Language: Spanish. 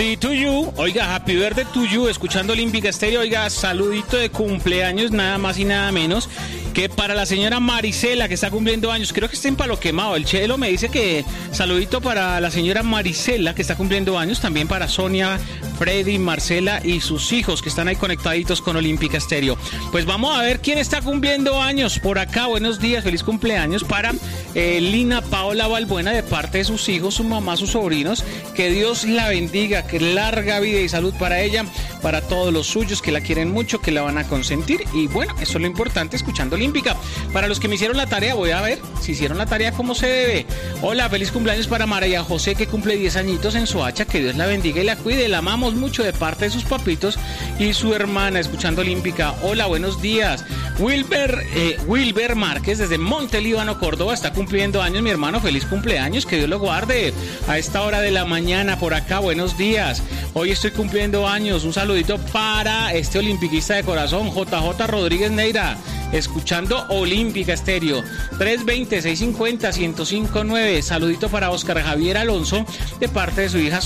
Y to you, oiga, happy birthday to you, escuchando Olímpica Estéreo, oiga, saludito de cumpleaños, nada más y nada menos que para la señora Marisela, que está cumpliendo años, creo que está en Palo Quemado, el Chelo me dice que saludito para la señora Marisela, que está cumpliendo años, también para Sonia, Freddy, Marcela y sus hijos, que están ahí conectaditos con Olímpica Estéreo. Pues vamos a ver quién está cumpliendo años por acá, buenos días, feliz cumpleaños para Lina Paola Balbuena, de parte de sus hijos, su mamá, sus sobrinos, que Dios la bendiga, que larga vida y salud para ella, para todos los suyos que la quieren mucho, que la van a consentir, y bueno, eso es lo importante, escuchando Olímpica. Para los que me hicieron la tarea, voy a ver si hicieron la tarea como se debe. Hola, feliz cumpleaños para María José, que cumple 10 añitos en Soacha, que Dios la bendiga y la cuide, la amamos mucho, de parte de sus papitos y su hermana, escuchando Olímpica. Hola, buenos días. Wilber Márquez, desde Monte Líbano, Córdoba, está cumpliendo años, mi hermano, feliz cumpleaños, que Dios lo guarde a esta hora de la mañana por acá, buenos días. Hoy estoy cumpliendo años, un saludito para este olimpiquista de corazón, JJ Rodríguez Neira, escuchando Olímpica Estéreo, 320-650-1059. Saludito para Oscar Javier Alonso, de parte de su hija